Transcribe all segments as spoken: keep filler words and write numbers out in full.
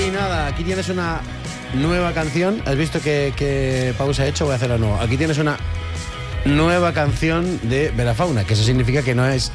Y nada, aquí tienes una nueva canción. ¿Has visto qué, qué pausa he hecho? Voy a hacerla nueva. Aquí tienes una nueva canción de Vera Fauna, que eso significa que no es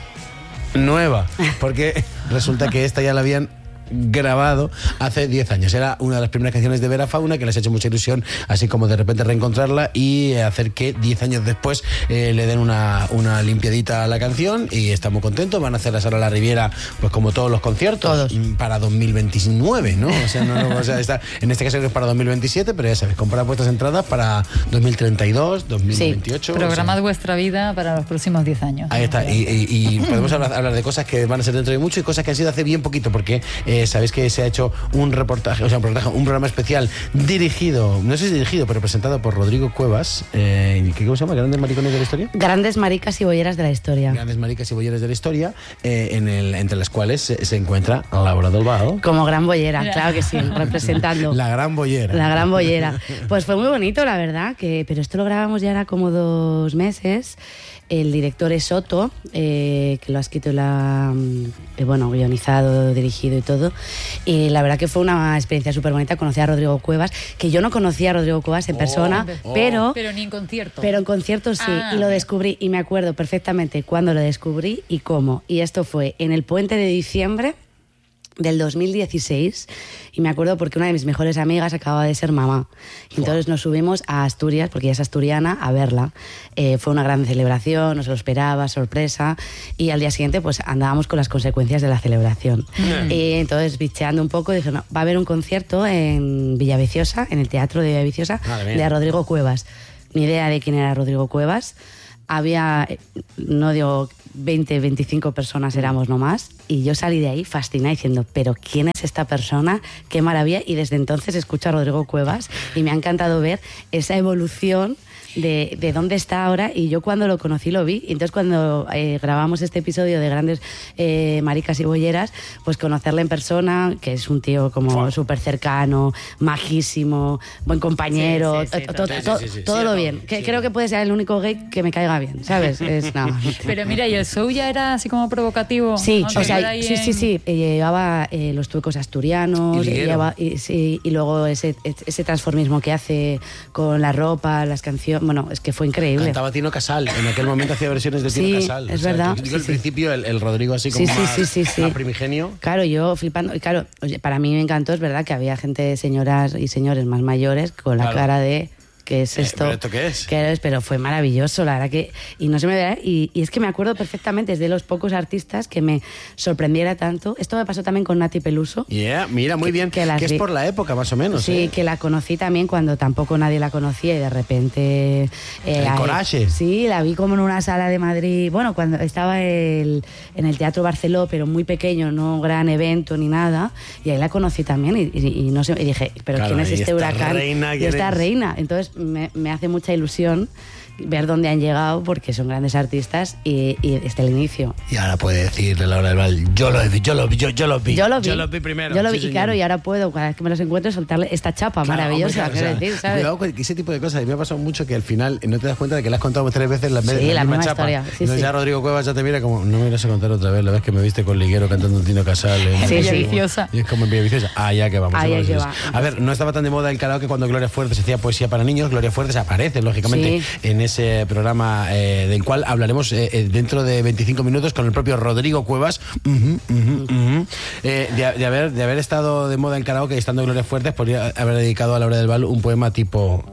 nueva, porque resulta que esta ya la habían grabado hace diez años. Era una de las primeras canciones de Vera Fauna, que les ha hecho mucha ilusión, así como de repente reencontrarla y hacer que diez años después eh, le den una, una limpiadita a la canción, y está muy contento. Van a hacer la Sala La Riviera, pues como todos los conciertos, todos. Para dos mil veintinueve, ¿no? O sea, no, no, o sea está, en este caso es para dos mil veintisiete, pero ya sabes, comprar vuestras entradas para dos mil treinta y dos, dos mil veintiocho. Sí, programad o sea, vuestra vida para los próximos diez años. Ahí está, y, y, y podemos hablar, hablar de cosas que van a ser dentro de mucho y cosas que han sido hace bien poquito, porque eh, sabéis que se ha hecho un reportaje, o sea, un, reportaje, un programa especial dirigido, no sé si dirigido, pero presentado por Rodrigo Cuevas, eh, ¿cómo se llama? ¿Grandes maricones de la historia? Grandes maricas y bolleras de la historia. Grandes maricas y bolleras de la historia, eh, en el, entre las cuales se, se encuentra Laura del Val. Como gran bollera, claro que sí, representando. La gran bollera. La gran bollera. Pues fue muy bonito, la verdad, que, pero esto lo grabamos ya era como dos meses. El director es Soto, eh, que lo ha escrito, la, eh, bueno, guionizado, dirigido y todo. Y la verdad que fue una experiencia súper bonita. Conocí a Rodrigo Cuevas, que yo no conocía a Rodrigo Cuevas en oh, persona, oh. pero... Pero ni en concierto. Pero en conciertos sí, ah, y lo descubrí, y me acuerdo perfectamente cuándo lo descubrí y cómo. Y esto fue en el puente de diciembre del dos mil dieciséis, y me acuerdo porque una de mis mejores amigas acababa de ser mamá, y entonces nos subimos a Asturias, porque ella es asturiana, a verla. Eh, fue una gran celebración, no se lo esperaba, sorpresa, y al día siguiente pues andábamos con las consecuencias de la celebración. Mm. Y entonces, bicheando un poco, dije, no, va a haber un concierto en Villaviciosa, en el Teatro de Villaviciosa, de Rodrigo Cuevas. Ni idea de quién era Rodrigo Cuevas. Había, no digo veinte, veinticinco personas éramos nomás, y yo salí de ahí fascinada diciendo, pero ¿quién es esta persona? ¡Qué maravilla! Y desde entonces escucho a Rodrigo Cuevas y me ha encantado ver esa evolución de, de dónde está ahora, y yo cuando lo conocí lo vi. Y entonces cuando eh, grabamos este episodio de Grandes eh, Maricas y Bolleras, pues conocerle en persona, que es un tío como súper cercano, majísimo, buen compañero, sí, sí, sí, to, to, to, sí, sí, sí, todo sí, lo bien. Sí, que, sí. Creo que puede ser el único gay que me caiga bien, ¿sabes? Es, no. Pero mira, ¿y el show ya era así como provocativo? Sí, ¿no? o sea, sí, en... sí, sí, llevaba eh, los tuecos asturianos, y, llevaba, y, sí, y luego ese, ese transformismo que hace con la ropa, las canciones. Bueno, es que fue increíble. Cantaba Tino Casal, en aquel momento hacía versiones de Tino sí, Casal. Es o sea, verdad. Yo digo sí, al principio el, el Rodrigo así como sí, más, sí, sí, sí, más sí. primigenio. Claro, yo flipando. Y claro, oye, para mí me encantó, es verdad que había gente, señoras y señores más mayores, con la claro. cara de... ¿Qué es esto? Eh, ¿Pero esto qué es? ¿Qué es? Pero fue maravilloso, la verdad que... Y no se me ve, y, y es que me acuerdo perfectamente, es de los pocos artistas que me sorprendiera tanto. Esto me pasó también con Nati Peluso. Yeah, mira, muy que, bien. Que, que es por la época, más o menos. Sí, ¿eh? que la conocí también cuando tampoco nadie la conocía, y de repente... Eh, el coraje. Sí, la vi como en una sala de Madrid. Bueno, cuando estaba el, en el Teatro Barceló, pero muy pequeño, no gran evento ni nada. Y ahí la conocí también, y, y, y no sé, y dije, ¿pero claro, quién es este huracán? Reina, y esta es? reina. Entonces me, me hace mucha ilusión ver dónde han llegado, porque son grandes artistas, y, y desde el inicio. Y ahora puede decirle Laura del Val, yo lo vi, yo lo vi, yo, yo lo vi. Yo lo vi. Yo lo vi primero. Yo lo vi, sí, y claro, y ahora puedo, cada vez que me los encuentro, soltarle esta chapa claro, maravillosa, hombre, claro, o sea, decir, ¿sabes? Cuidado con ese tipo de cosas. Y me ha pasado mucho que al final no te das cuenta de que le has contado tres veces la, sí, la, la misma misma chapa. historia. Sí, Entonces sí. ya Rodrigo Cuevas ya te mira como, no me irás a contar otra vez, la vez que me viste con Liguero cantando un Tino Casal. En sí, Villaviciosa. Y es como en Villaviciosa. Ah, ya que vamos. Ah, ya que va. A ver, no estaba tan de moda el karaoke cuando Gloria Fuertes hacía poesía para niños. Gloria Fuertes aparece, lógicamente, sí. en ese programa eh, del cual hablaremos eh, dentro de veinticinco minutos con el propio Rodrigo Cuevas. Uh -huh, uh -huh, uh -huh. Eh, de, de, haber, de haber estado de moda el karaoke y estando Gloria Fuertes, podría haber dedicado a Laura del Val un poema tipo: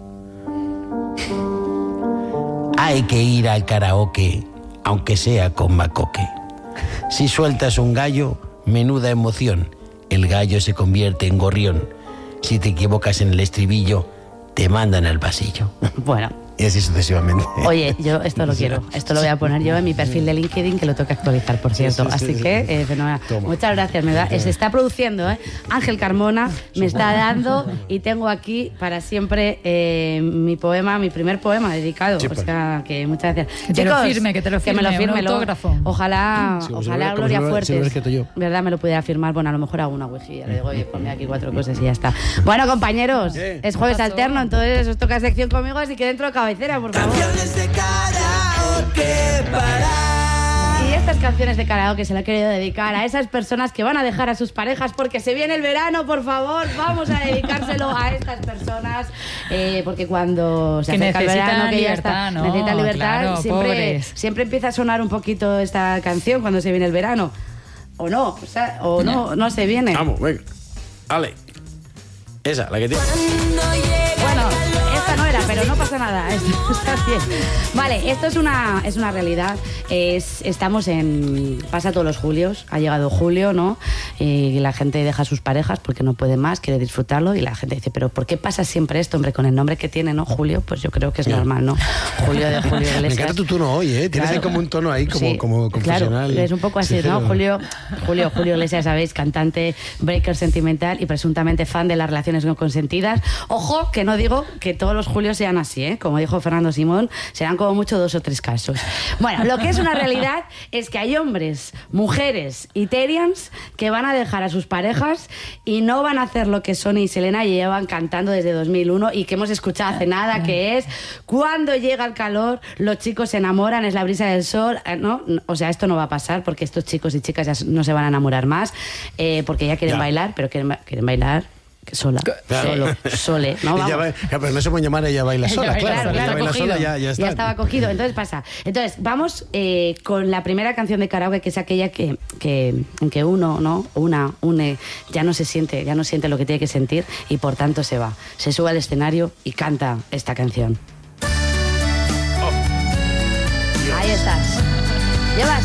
hay que ir al karaoke, aunque sea con macoque. Si sueltas un gallo, menuda emoción, el gallo se convierte en gorrión. Si te equivocas en el estribillo, te mandan al pasillo. Bueno. Y así sucesivamente. Oye, yo esto lo quiero. Esto lo voy a poner yo en mi perfil de LinkedIn, que lo tengo que actualizar, por cierto. Sí, sí, sí, así sí, que, sí. Eh, fenomenal. Muchas gracias. Me da, se está produciendo, ¿eh? Ángel Carmona me está dando, y tengo aquí para siempre eh, mi poema, mi primer poema dedicado. Sí, pues. O sea, que muchas gracias. Que te Chicos, lo firme, que te lo firme. Que me lo firme. Un autógrafo. Lo, ojalá, sí, ojalá Gloria si Fuertes, si ¿verdad? Me lo pudiera firmar. Bueno, a lo mejor hago una wiki. Le digo, oye, ponme aquí cuatro cosas y ya está. Bueno, compañeros, ¿qué? Es jueves alterno, entonces os toca sección conmigo, así que dentro de cabecera, por favor. Canciones de karaoke para Y estas canciones de karaoke se las he querido dedicar a esas personas que van a dejar a sus parejas porque se viene el verano, por favor, vamos a dedicárselo a estas personas, eh, porque cuando se que acerca el verano, que libertad, ya está, ¿no? necesitan libertad, Claro, siempre, siempre empieza a sonar un poquito esta canción cuando se viene el verano. O no, o, sea, o no, no se viene. Vamos, venga. Ale. Esa, la que tiene. Bueno, esta no era, pero no pasa nada, esto está bien. Vale, esto es una, es una realidad. Es, estamos en... Pasa todos los julios, ha llegado julio, ¿no? Y la gente deja a sus parejas porque no puede más, quiere disfrutarlo. Y la gente dice, ¿pero por qué pasa siempre esto, hombre? Con el nombre que tiene, ¿no? Julio, pues yo creo que es Mira. normal, ¿no? Julio de Julio Iglesias. Me encanta tu tono hoy, ¿eh? Tienes Claro. ahí como un tono ahí como, Sí, como confusional. Claro, es un poco así, sincero. ¿no? Julio, Julio, Julio Iglesias, sabéis, cantante, breaker sentimental y presuntamente fan de las relaciones no consentidas. Ojo, que no digo que todos los Julios sean así, ¿eh? Como dijo Fernando Simón, serán como mucho dos o tres casos. Bueno, lo que es una realidad es que hay hombres, mujeres y terians que van a dejar a sus parejas y no van a hacer lo que Sony y Selena llevan cantando desde dos mil uno y que hemos escuchado hace nada, que es cuando llega el calor, los chicos se enamoran, es la brisa del sol, ¿no? O sea, esto no va a pasar porque estos chicos y chicas ya no se van a enamorar más, eh, porque ya quieren Ya. bailar, pero quieren, quieren bailar sola, Claro. solo, sole, ¿no? Ella Vamos. ba- ya, pero no se puede llamar ella baila Ella sola, baila claro. Claro, Ella claro, baila cogido. sola, ya, ya está. estaba cogido. Entonces pasa. Entonces, vamos eh, con la primera canción de karaoke, que es aquella que, que, en que uno, ¿no? Una, une, ya no se siente, ya no siente lo que tiene que sentir y por tanto se va. Se sube al escenario y canta esta canción. Ahí estás. Llevas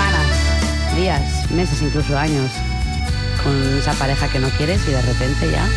semanas, días, meses, incluso años con esa pareja que no quieres y de repente ya